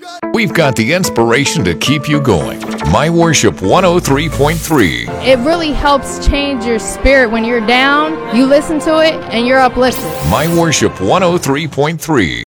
We've got the inspiration to keep you going. My Worship 103.3. It really helps change your spirit when you're down. You listen to it and you're uplifted. My Worship 103.3.